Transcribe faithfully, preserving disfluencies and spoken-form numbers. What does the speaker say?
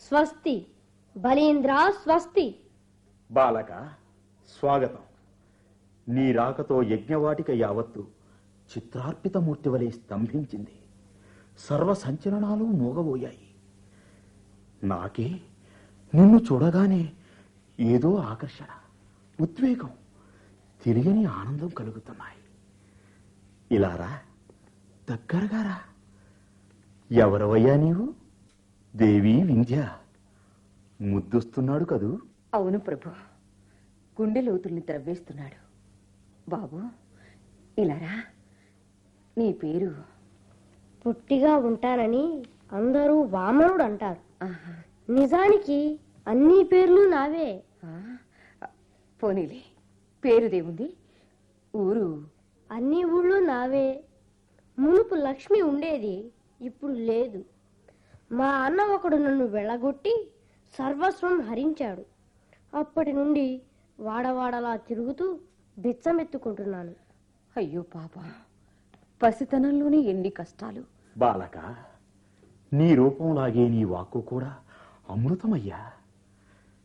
స్వస్తి బలీంద్ర స్వస్తి. బాలక స్వాగతం. నీ రాకతో యజ్ఞవాటిక యావత్తు చిత్రార్పితమూర్తి వలె స్తంభించింది. సర్వ సంచలనాలు మోగబోయాయి. నాకే నిన్ను చూడగానే ఏదో ఆకర్షణ, ఉద్వేగం, తెలియని ఆనందం కలుగుతున్నాయి. ఇలారా, దగ్గరగారా. ఎవరవయ్యా నీవు? దేవి వింధ్య. ముద్దొస్తున్నాడు కదూ? అవును ప్రభు, గుండె లోతుల్ని త్రవ్వేస్తున్నాడు. బాబు ఇలారా. నీ పేరు? పొట్టిగా ఉంటానని అందరూ వామనుడు అంటారు. నిజానికి అన్ని పేర్లు నావే. పోనీలే, పేరుదేముంది? ఊరు? అన్ని ఊళ్ళు నావే. మునుపు లక్ష్మి ఉండేది, ఇప్పుడు లేదు. మా అన్న ఒకడు నన్ను వెళ్ళగొట్టి సర్వస్వం హరించాడు. అప్పటి నుండి వాడవాడలా తిరుగుతూ బిచ్చమెత్తుకుంటున్నాను. అయ్యో పాప, పసితనంలోనే ఎన్ని కష్టాలు. బాలక, నీ రూపంలాగే నీ వాక్కు కూడా అమృతమయ్యా.